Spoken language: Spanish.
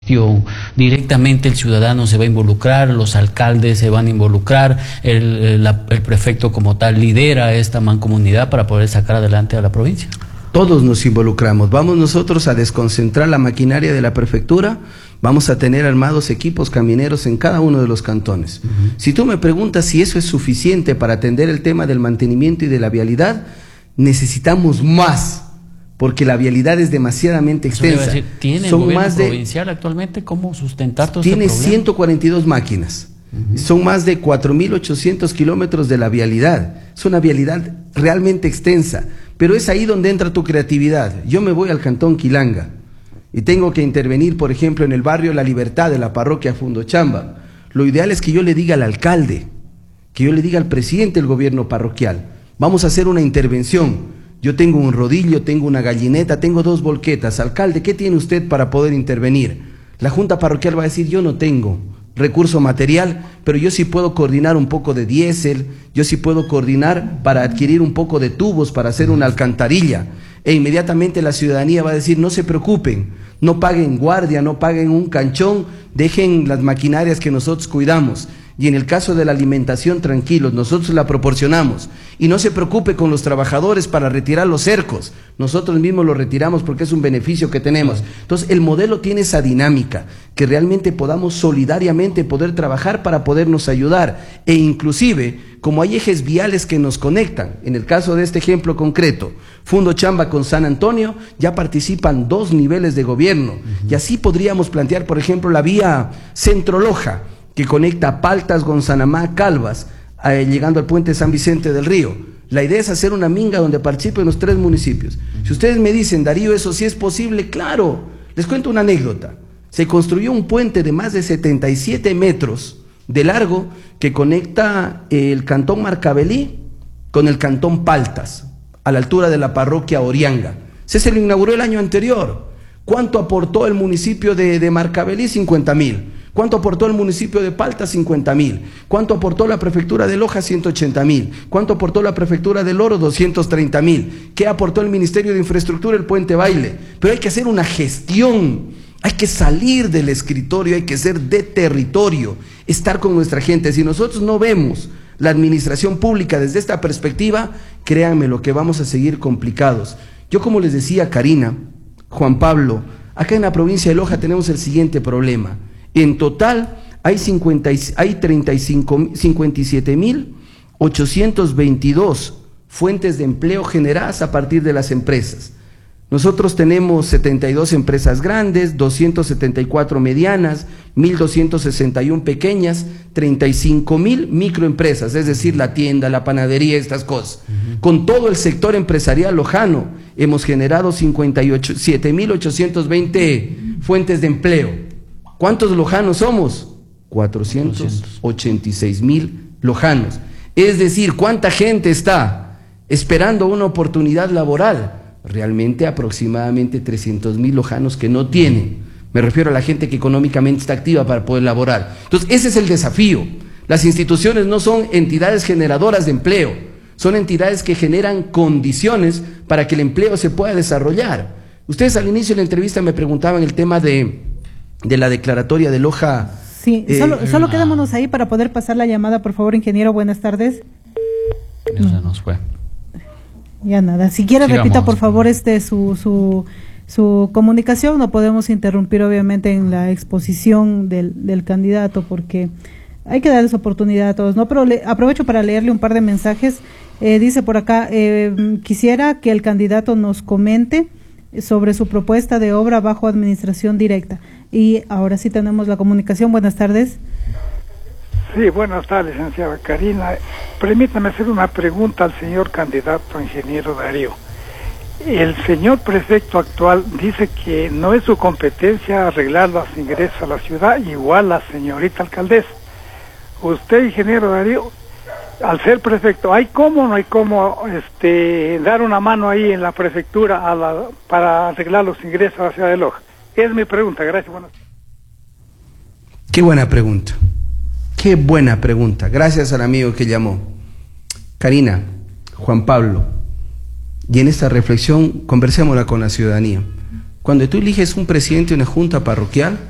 gestión? Directamente el ciudadano se va a involucrar, los alcaldes se van a involucrar, el prefecto como tal lidera esta mancomunidad para poder sacar adelante a la provincia. Todos nos involucramos. Vamos nosotros a desconcentrar la maquinaria de la prefectura, vamos a tener armados equipos camineros en cada uno de los cantones. Si tú me preguntas si eso es suficiente para atender el tema del mantenimiento y de la vialidad, necesitamos más, porque la vialidad es demasiadamente extensa. Decir, ¿tiene el gobierno provincial actualmente cómo sustentar todo este problema? Tiene 142 máquinas. Son más de 4.800 kilómetros de la vialidad. Es una vialidad realmente extensa, pero es ahí donde entra tu creatividad. Yo me voy al cantón Quilanga y tengo que intervenir, por ejemplo, en el barrio La Libertad de la parroquia Fundochamba. Lo ideal es que yo le diga al alcalde, que yo le diga al presidente del gobierno parroquial, vamos a hacer una intervención. Yo tengo un rodillo, tengo una gallineta, tengo 2 volquetas. Alcalde, ¿qué tiene usted para poder intervenir? La junta parroquial va a decir, yo no tengo recurso material, pero yo sí puedo coordinar un poco de diésel, yo sí puedo coordinar para adquirir un poco de tubos para hacer una alcantarilla. E inmediatamente la ciudadanía va a decir, no se preocupen, no paguen guardia, no paguen un canchón, dejen las maquinarias que nosotros cuidamos. Y en el caso de la alimentación, tranquilos, nosotros la proporcionamos. Y no se preocupe con los trabajadores para retirar los cercos. Nosotros mismos los retiramos porque es un beneficio que tenemos. Entonces, el modelo tiene esa dinámica, que realmente podamos solidariamente poder trabajar para podernos ayudar. E inclusive, como hay ejes viales que nos conectan, en el caso de este ejemplo concreto, Fundochamba con San Antonio, ya participan 2 niveles de gobierno. Y así podríamos plantear, por ejemplo, la vía Centro-Loja, que conecta Paltas, Gonzanamá, Calvas, llegando al puente San Vicente del Río. La idea es hacer una minga donde participen los 3 municipios. Si ustedes me dicen, Darío, eso sí es posible, claro. Les cuento una anécdota. Se construyó un puente de más de 77 metros de largo que conecta el cantón Marcabelí con el cantón Paltas, a la altura de la parroquia Orianga. Se lo inauguró el año anterior. ¿Cuánto aportó el municipio de Marcabelí? 50.000. ¿Cuánto aportó el municipio de Palta? 50.000. ¿Cuánto aportó la prefectura de Loja? 180.000. ¿Cuánto aportó la prefectura del Oro? 230.000. ¿Qué aportó el Ministerio de Infraestructura? El Puente Baile. Pero hay que hacer una gestión, hay que salir del escritorio, hay que ser de territorio, estar con nuestra gente. Si nosotros no vemos la administración pública desde esta perspectiva, créanme lo que vamos a seguir complicados. Yo, como les decía Karina, Juan Pablo, acá en la provincia de Loja tenemos el siguiente problema. En total hay 57.822 fuentes de empleo generadas a partir de las empresas. Nosotros tenemos 72 empresas grandes, 274 medianas, 1.261 pequeñas, 35.000 microempresas, es decir, la tienda, la panadería, estas cosas. Con todo el sector empresarial lojano hemos generado 7.820 fuentes de empleo. ¿Cuántos lojanos somos? 486.000 lojanos. Es decir, ¿cuánta gente está esperando una oportunidad laboral? Realmente aproximadamente 300.000 lojanos que no tienen. Me refiero a la gente que económicamente está activa para poder laborar. Entonces, ese es el desafío. Las instituciones no son entidades generadoras de empleo, son entidades que generan condiciones para que el empleo se pueda desarrollar. Ustedes al inicio de la entrevista me preguntaban el tema de la declaratoria de Loja. Sí, solo quedémonos ahí para poder pasar la llamada, por favor, ingeniero. Buenas tardes. Ya nos fue. Ya nada. Si quiere, repita, por favor, su comunicación. No podemos interrumpir, obviamente, en la exposición del candidato, porque hay que darles oportunidad a todos, ¿no? Pero aprovecho para leerle un par de mensajes. Dice por acá, quisiera que el candidato nos comente sobre su propuesta de obra bajo administración directa. Y ahora sí tenemos la comunicación. Buenas tardes. Sí, buenas tardes, licenciada Karina. Permítame hacer una pregunta al señor candidato ingeniero Darío. El señor prefecto actual dice que no es su competencia arreglar los ingresos a la ciudad, igual la señorita alcaldesa. Usted, ingeniero Darío, al ser prefecto, no hay cómo dar una mano ahí en la prefectura para arreglar los ingresos a la ciudad de Loja? Es mi pregunta, gracias. Qué buena pregunta. Qué buena pregunta. Gracias al amigo que llamó. Karina, Juan Pablo, y en esta reflexión conversémosla con la ciudadanía. Cuando tú eliges un presidente de una junta parroquial,